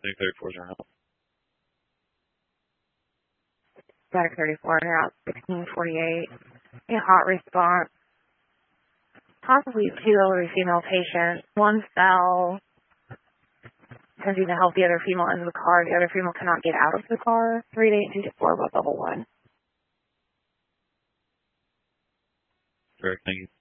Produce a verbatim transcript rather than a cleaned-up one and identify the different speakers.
Speaker 1: Static thirty-fours are out.
Speaker 2: Static thirty-four are out. sixteen forty-eight. A hot response. Possibly two elderly female patients. One fell, attempting to help the other female into the car. The other female cannot get out of the car. three eight two four, about level one.
Speaker 1: Correct, thank you.